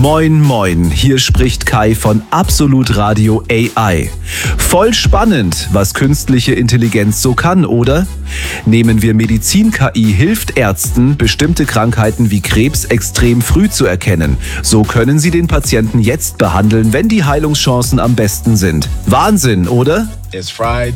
Moin, moin, hier spricht Kai von Absolut Radio AI. Voll spannend, was künstliche Intelligenz so kann, oder? Nehmen wir Medizin-KI hilft Ärzten, bestimmte Krankheiten wie Krebs extrem früh zu erkennen. So können sie den Patienten jetzt behandeln, wenn die Heilungschancen am besten sind. Wahnsinn, oder? It's Friday.